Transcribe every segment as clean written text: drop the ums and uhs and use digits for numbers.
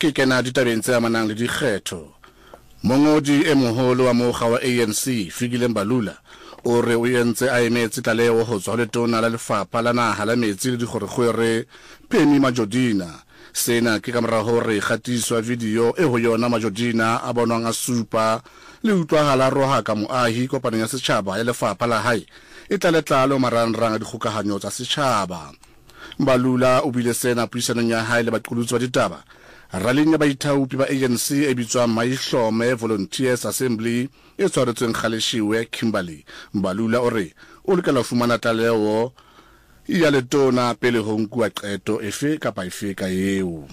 ke kena ditabeng tse amanang le dikgetho. Mongodi e moholo wa mokga wa ANC Fikile Mbalula o re o entse a emetse tlaleho ho tswa letona la lefapha la naha la metsi le dikgwerekgwere Penny Majodina. Sena ke ka mora hore kgatiswa video e ho yona Majodina a bonwang a supa le utlwahala roha ka moahi kopanong ya setjhaba ya lefapha la hae e tlaletlalo marangrang a dikgokahanyo tsa setjhaba. Mbalula o bile sena puisanong ya hae le baqolotsi ba ditaba raleng ya baithaopi ba ANC e bitswang Maihlome Volunteers Assembly e tshwaretsweng Kgaleshiwe Kimberley. Mbalula o re o lokela ho fumana tlaleho ya letona pele ho nkuwa qeto efe kapa efe ka eo.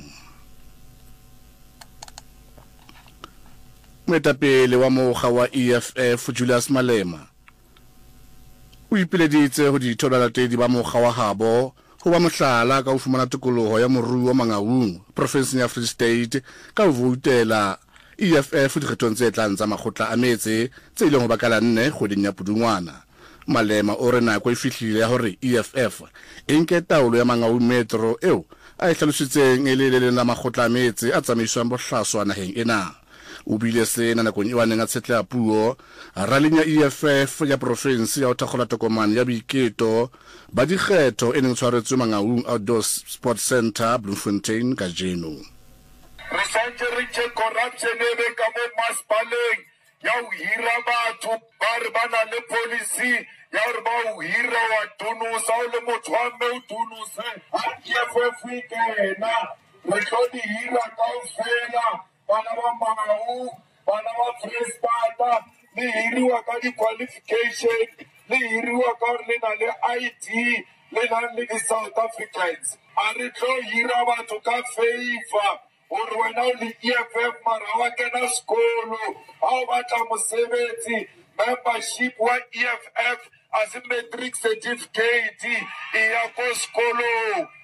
Moetapele wa mokga wa EFF Julius Malema o ipileditse ho dithobalatedi ba mokga wa habo ho ba mohlala ka ho fumana tokoloho ya moruo wa Mangaung province ya Free State ka ho voutela EFF dikgethong tse tlang tsa makgotla a metse tse ileng ho bakala 4 kgweding ya Pudungwana. Malema o re nako e fihlile ya hore EFF e nke taolo ya Mangaung Metro eo a e hlalositseng e le le la makgotla a metse a tsamaiswang bohlaswa naheng ena. O bile sena nakong eo a neng a tshetleha puo raleng ya EFF ya province ya ho thakgola tokomane ya boiketo ba dikgetho e neng tshwaretswe Mangaung Outdoor Sports Centre Bloemfontein ka jeno. Re santse re tse corruption e be ka mo masipaleng ya ho hira batho ba re ba na le policy ya hore ba ho hira wa tunusa o le motho wa mme o tunuse ha EFF kena re tlo di hira kaofela bana ba Mangaung bana ba Freestata le hiriwa ka di-qualification le hiriwa ka hore le na le ID le na le di-South Africans a re tlo hira batho ka favor hore wena o le EFF mara wa kena sekolo ha o batla mosebetsi membership wa EFF as a matric certificate e ya ko sekolong